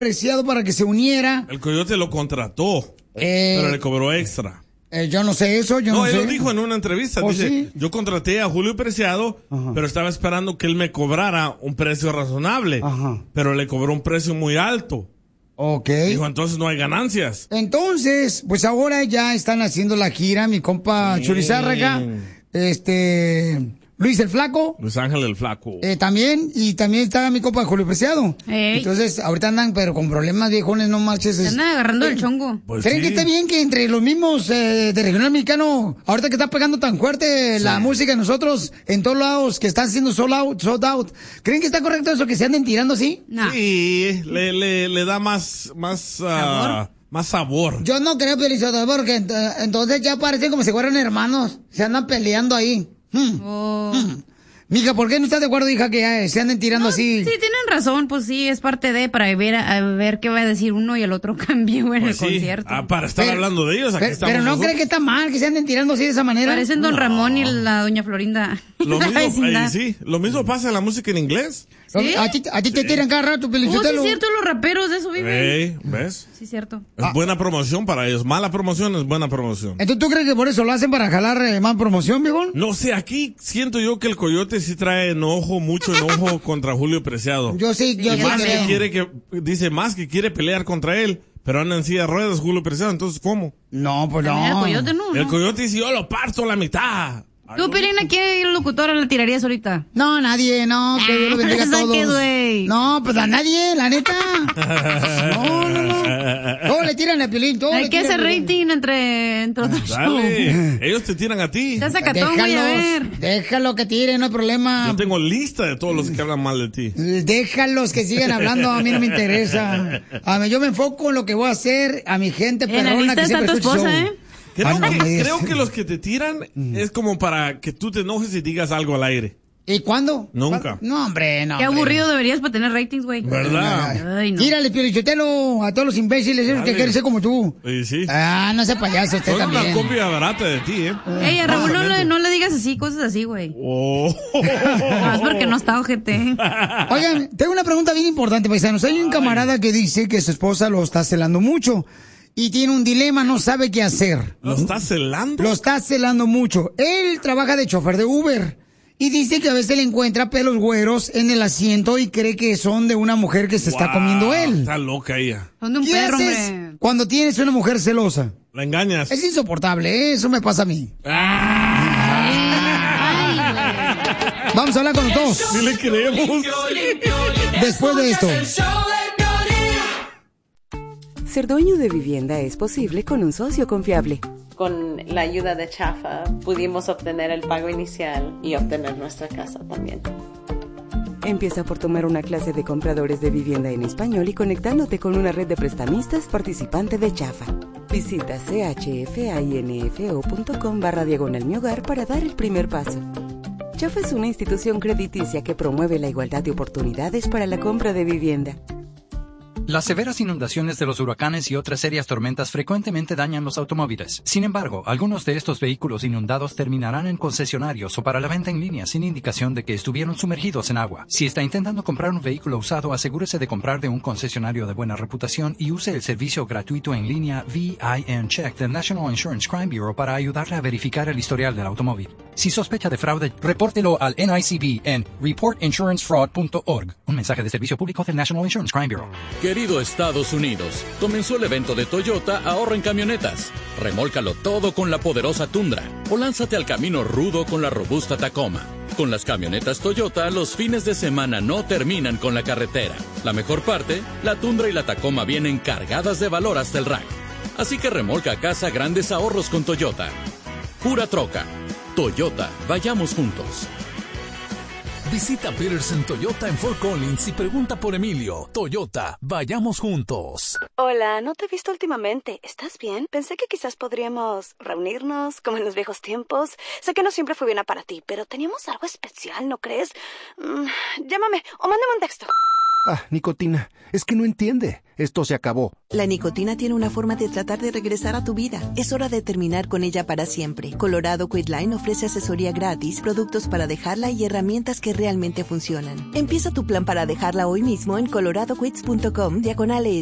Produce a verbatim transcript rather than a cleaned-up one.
Preciado para que se uniera. El Coyote lo contrató, eh, pero le cobró extra. Eh, yo no sé eso, yo no, no sé. No, él sé. lo dijo en una entrevista. ¿Oh, dice, sí? yo contraté a Julio Preciado, Ajá. pero estaba esperando que él me cobrara un precio razonable. Ajá. Pero le cobró un precio muy alto. Ok. Dijo, entonces no hay ganancias. Entonces, pues ahora ya están haciendo la gira, mi compa sí. Churizárraga, este... Luis el Flaco. Luis Ángel el Flaco. Eh, también, y también está mi compa Julio Preciado. Ey. Entonces, ahorita andan, pero con problemas, viejones, no marches. Se andan agarrando el chongo. Pues ¿Creen sí. que está bien que entre los mismos eh, de regional mexicano, ahorita que está pegando tan fuerte sí. la música de nosotros, en todos lados, que están haciendo sold out, sold out, ¿creen que está correcto eso, que se anden tirando así? No. Sí, le, le, le da más, más, uh, ¿sabor? Más sabor. Yo no creo, Pelizotelo, porque entonces ya parecen como si fueran hermanos, se andan peleando ahí. Hmm. Oh. Hmm. Mija, ¿por qué no estás de acuerdo, hija, que eh, se anden tirando no, así? Sí, tienen razón, pues sí, es parte de, para ver, a ver qué va a decir uno y el otro cambio en pues el sí. concierto. Ah, para estar pero, hablando de ellos, aquí pero, estamos Pero no nosotros. cree que está mal que se anden tirando así de esa manera. Parecen Don no. Ramón y la Doña Florinda. Lo mismo, eh, sí, lo mismo pasa en la música en inglés. ¿Sí? A ti, a ti te sí. tiran cada rato, Pelizotelo. Oh, sí es cierto, los raperos de eso viven. Hey, ¿ves? Sí, cierto. Es ah. buena promoción para ellos. Mala promoción es buena promoción. Entonces, ¿tú crees que por eso lo hacen para jalar eh, más promoción, viejo? No sé, aquí siento yo que el Coyote sí trae enojo, mucho enojo contra Julio Preciado. Yo sí, yo y sí más creo. que quiere que, dice más que quiere pelear contra él. Pero anda en silla de ruedas Julio Preciado, entonces ¿cómo? No, pues no. El Coyote no. El no. Coyote dice, yo lo parto a la mitad. ¿Tú, Pirín, a qué locutora le tirarías ahorita? No, nadie, no, que Dios lo bendiga a todos. Qué, no, pues a nadie, la neta. No, no, no. Todos le tiran a Piolín, todos Hay le que hacer tiran, rating entre, entre otros shows. Ellos te tiran a ti. Estás sacatón, güey, a ver. Déjalo que tiren, no hay problema. Yo tengo lista de todos los que hablan mal de ti. Déjalos que sigan hablando, a mí no me interesa. A mí, yo me enfoco en lo que voy a hacer, a mi gente perrona. En la lista que está tu esposa, ¿eh? Creo, Ay, no, que, creo que los que te tiran mm. es como para que tú te enojes y digas algo al aire. ¿Y cuándo? Nunca. No, hombre, no. Qué hombre. aburrido deberías para tener ratings, güey. ¿Verdad? Ay, no. Tírale, Piolichotelo, a todos los imbéciles esos que quieren ser como tú. Sí, sí. Ah, no sea payaso usted Son también. una copia barata de ti, ¿eh? Ey, a Raúl no le, no le digas así, cosas así, güey. Oh. No, es porque no está ojete. Oigan, tengo una pregunta bien importante, paisanos. Hay un Ay. camarada que dice que su esposa lo está celando mucho. Y tiene un dilema, no sabe qué hacer. ¿Lo está celando? Lo está celando mucho. Él trabaja de chofer de Uber. Y dice que a veces le encuentra pelos güeros en el asiento y cree que son de una mujer que se wow, está comiendo él. Está loca ella. Son de un ¿Qué perro, haces hombre? Cuando tienes una mujer celosa? La engañas. Es insoportable, ¿eh? Eso me pasa a mí. Ay, ay, Vamos a hablar con los dos. Sí le creemos. Después de esto. Ser dueño de vivienda es posible con un socio confiable. Con la ayuda de Chafa pudimos obtener el pago inicial y obtener nuestra casa también. Empieza por tomar una clase de compradores de vivienda en español y conectándote con una red de prestamistas participante de Chafa. Visita chfainfo.com barra diagonal mi hogar para dar el primer paso. Chafa es una institución crediticia que promueve la igualdad de oportunidades para la compra de vivienda. Las severas inundaciones de los huracanes y otras serias tormentas frecuentemente dañan los automóviles. Sin embargo, algunos de estos vehículos inundados terminarán en concesionarios o para la venta en línea sin indicación de que estuvieron sumergidos en agua. Si está intentando comprar un vehículo usado, asegúrese de comprar de un concesionario de buena reputación y use el servicio gratuito en línea V I N Check del National Insurance Crime Bureau para ayudarle a verificar el historial del automóvil. Si sospecha de fraude, repórtelo al N I C B en report insurance fraud punto org. Un mensaje de servicio público del National Insurance Crime Bureau. Querido Estados Unidos, comenzó el evento de Toyota Ahorra en Camionetas. Remólcalo todo con la poderosa Tundra o lánzate al camino rudo con la robusta Tacoma. Con las camionetas Toyota, los fines de semana no terminan con la carretera. La mejor parte, la Tundra y la Tacoma vienen cargadas de valor hasta el rack. Así que remolca a casa grandes ahorros con Toyota. Pura troca. Toyota, vayamos juntos. Visita Peterson Toyota en Fort Collins y pregunta por Emilio. Toyota, vayamos juntos. Hola, no te he visto últimamente. ¿Estás bien? Pensé que quizás podríamos reunirnos como en los viejos tiempos. Sé que no siempre fue buena para ti, pero teníamos algo especial, ¿no crees? Mm, llámame o mándame un texto. Ah, nicotina. Es que no entiende. Esto se acabó. La nicotina tiene una forma de tratar de regresar a tu vida. Es hora de terminar con ella para siempre. Colorado Quitline ofrece asesoría gratis, productos para dejarla y herramientas que realmente funcionan. Empieza tu plan para dejarla hoy mismo en coloradoquits punto com diagonal